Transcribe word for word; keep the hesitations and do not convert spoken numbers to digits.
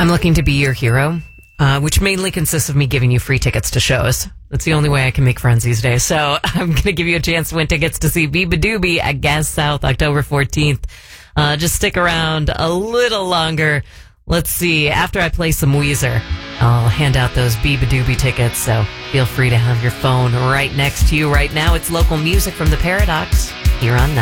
I'm looking to be your hero, uh, which mainly consists of me giving you free tickets to shows. That's the only way I can make friends these days. So I'm going to give you a chance to win tickets to see Biba Doobie at Gas South October fourteenth. Uh, just stick around a little longer. Let's see. After I play some Weezer, I'll hand out those Biba Doobie tickets. So feel free to have your phone right next to you right now. It's local music from the Paradox here on